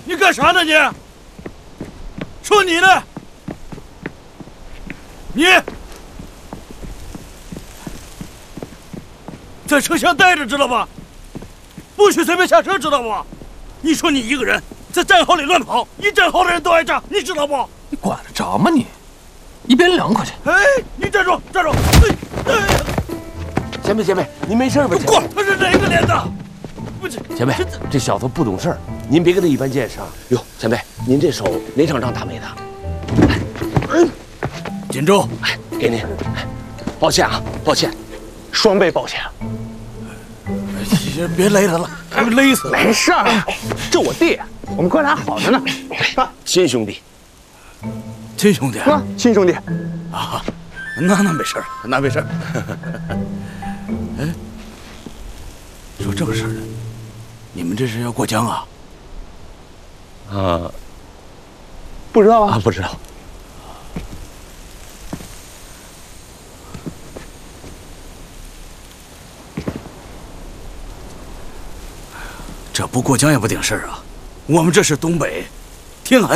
你干啥呢你？说你呢？你在车厢待着知道吧？不许随便下车知道不？你说你一个人在战壕里乱跑，一战壕的人都挨炸，你知道不？ 你管得着吗你？一边凉快去！ 哎，你站住，站住！ 前辈，您没事吧？ 过，他是哪个连的？不是， 前辈，这小子不懂事儿，您别跟他一般见识啊。哟，前辈，您这手哪场仗打没的？ 锦州， 哎，给您。抱歉啊，抱歉，双倍抱歉。 别勒他了，还没勒死了。 没事儿，这我弟，我们哥俩好着呢。 亲兄弟， 亲兄弟啊，亲兄弟啊，那没事儿，那没事儿。哎，说正事呢，你们这是要过江啊？ 不知道啊， 不知道。 这不过江也不顶事儿啊！我们这是东北，天寒。